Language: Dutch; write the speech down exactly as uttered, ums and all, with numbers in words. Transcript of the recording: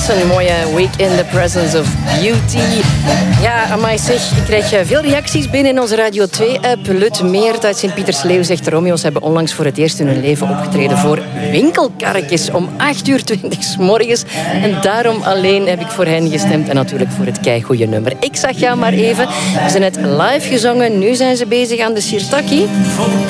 Johnson, mooie Wake in the Presence of Beauty. Ja, amai zeg, ik krijg veel reacties binnen in onze Radio twee-app. Lut Meert uit Sint-Pietersleeuw zegt... Romeo's hebben onlangs voor het eerst in hun leven opgetreden voor winkelkarretjes om acht uur twintig 's morgens. En daarom alleen heb ik voor hen gestemd. En natuurlijk voor het keigoeie nummer. Ik zag jou maar even. We zijn net live gezongen. Nu zijn ze bezig aan de Sirtaki.